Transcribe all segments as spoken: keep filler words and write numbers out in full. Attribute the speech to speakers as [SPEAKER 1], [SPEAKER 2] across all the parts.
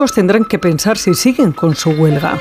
[SPEAKER 1] tendrán que pensar si siguen con su huelga.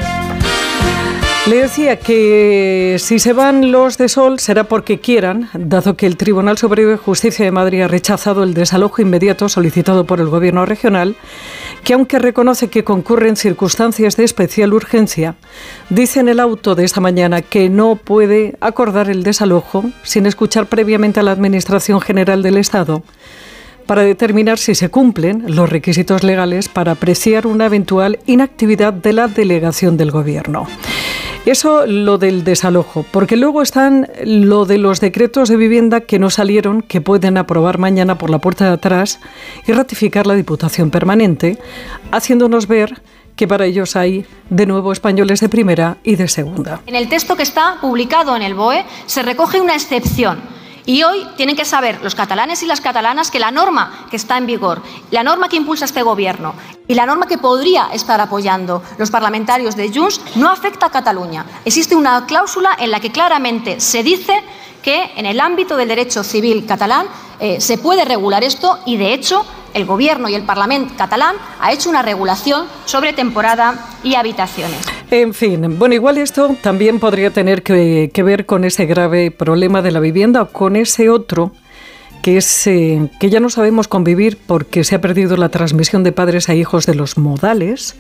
[SPEAKER 1] Le decía que si se van los de Sol será porque quieran, dado que el Tribunal Superior de Justicia de Madrid ha rechazado el desalojo inmediato solicitado por el Gobierno regional, que aunque reconoce que concurren circunstancias de especial urgencia, dice en el auto de esta mañana que no puede acordar el desalojo sin escuchar previamente a la Administración General del Estado para determinar si se cumplen los requisitos legales para apreciar una eventual inactividad de la delegación del Gobierno. Eso lo del desalojo, porque luego están lo de los decretos de vivienda que no salieron, que pueden aprobar mañana por la puerta de atrás y ratificar la Diputación Permanente, haciéndonos ver que para ellos hay de nuevo españoles de primera y de segunda.
[SPEAKER 2] En el texto que está publicado en el B O E se recoge una excepción. Y hoy tienen que saber los catalanes y las catalanas que la norma que está en vigor, la norma que impulsa este Gobierno y la norma que podría estar apoyando los parlamentarios de Junts no afecta a Cataluña. Existe una cláusula en la que claramente se dice que en el ámbito del derecho civil catalán eh, se puede regular esto y, de hecho, el Gobierno y el Parlamento catalán ha hecho una regulación sobre temporada y habitaciones.
[SPEAKER 1] En fin, bueno, igual esto también podría tener que, que ver con ese grave problema de la vivienda o con ese otro que es eh, que ya no sabemos convivir porque se ha perdido la transmisión de padres a hijos de los modales,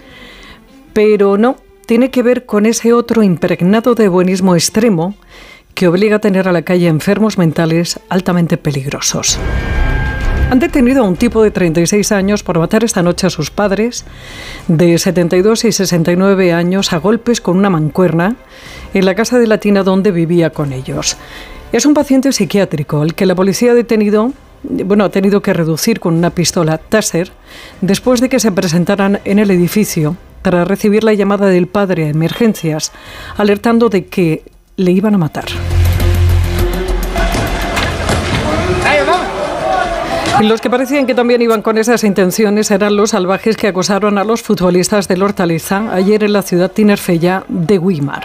[SPEAKER 1] pero no, tiene que ver con ese otro impregnado de buenismo extremo que obliga a tener a la calle enfermos mentales altamente peligrosos. Han detenido a un tipo de treinta y seis años por matar esta noche a sus padres de setenta y dos y sesenta y nueve años a golpes con una mancuerna en la casa de Latina donde vivía con ellos. Es un paciente psiquiátrico al que la policía ha detenido, bueno, ha tenido que reducir con una pistola Taser después de que se presentaran en el edificio tras recibir la llamada del padre a emergencias alertando de que le iban a matar. Los que parecían que también iban con esas intenciones eran los salvajes que acosaron a los futbolistas del Hortaliza ayer en la ciudad tinerfeña de Güímar.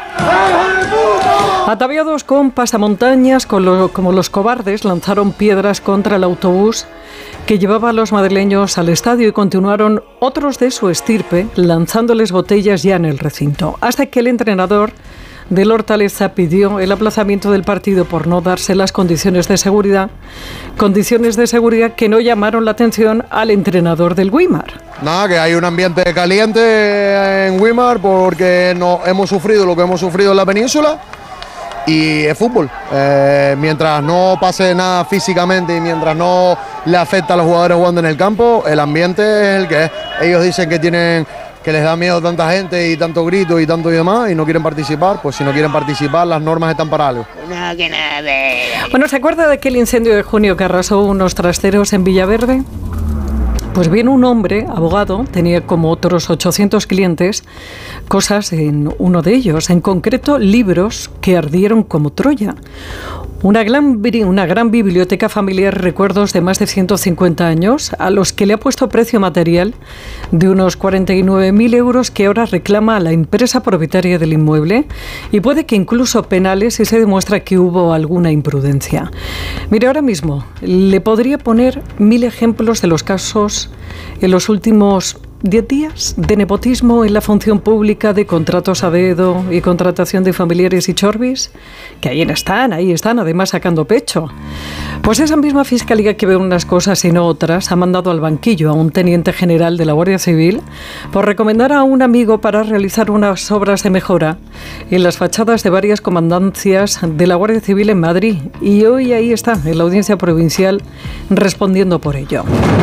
[SPEAKER 1] Ataviados con pasamontañas, con lo, como los cobardes, lanzaron piedras contra el autobús que llevaba a los madrileños al estadio y continuaron otros de su estirpe lanzándoles botellas ya en el recinto, hasta que el entrenador del Hortaleza pidió el aplazamiento del partido por no darse las condiciones de seguridad, condiciones de seguridad que no llamaron la atención al entrenador del Güímar.
[SPEAKER 3] Nada, que hay un ambiente caliente en Güímar porque no, hemos sufrido lo que hemos sufrido en la península y es fútbol. Eh, mientras no pase nada físicamente y mientras no le afecta a los jugadores jugando en el campo, el ambiente es el que es. Ellos dicen que tienen... que les da miedo tanta gente y tanto grito y tanto y demás y no quieren participar, pues si no quieren participar las normas están para algo.
[SPEAKER 2] No, que nada.
[SPEAKER 1] Bueno, ¿se acuerda de aquel incendio de junio que arrasó unos trasteros en Villaverde? Pues bien, un hombre, abogado, tenía como otros ochocientos clientes cosas en uno de ellos, en concreto libros que ardieron como Troya. Una gran, una gran biblioteca familiar, recuerdos de más de ciento cincuenta años, a los que le ha puesto precio material de unos cuarenta y nueve mil euros que ahora reclama a la empresa propietaria del inmueble y puede que incluso penales si se demuestra que hubo alguna imprudencia. Mire, ahora mismo le podría poner mil ejemplos de los casos en los últimos diez días de nepotismo en la función pública, de contratos a dedo y contratación de familiares y chorbis, que ahí están, ahí están, además sacando pecho. Pues esa misma fiscalía que ve unas cosas y no otras ha mandado al banquillo a un teniente general de la Guardia Civil por recomendar a un amigo para realizar unas obras de mejora en las fachadas de varias comandancias de la Guardia Civil en Madrid. Y hoy ahí está, en la Audiencia Provincial, respondiendo por ello.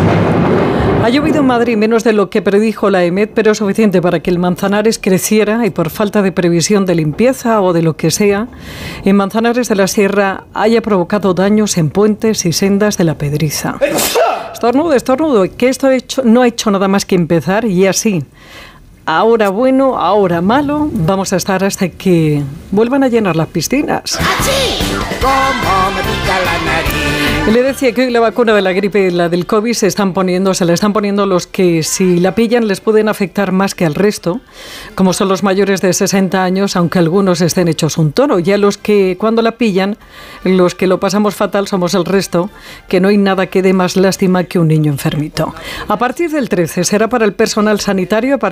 [SPEAKER 1] Ha llovido en Madrid menos de lo que predijo la EMET, pero suficiente para que el Manzanares creciera y por falta de previsión de limpieza o de lo que sea, en Manzanares de la Sierra haya provocado daños en puentes y sendas de la Pedriza. Estornudo, estornudo, que esto ha hecho, no ha hecho nada más que empezar y así. Ahora bueno, ahora malo, vamos a estar hasta que vuelvan a llenar las piscinas.
[SPEAKER 4] ¡Achí! ¡Cómo me pica la nariz!
[SPEAKER 1] Le decía que hoy la vacuna de la gripe y la del COVID se están poniendo, se la están poniendo los que si la pillan les pueden afectar más que al resto, como son los mayores de sesenta años, aunque algunos estén hechos un toro. Ya los que cuando la pillan, los que lo pasamos fatal somos el resto, que no hay nada que dé más lástima que un niño enfermito. A partir del trece será para el personal sanitario.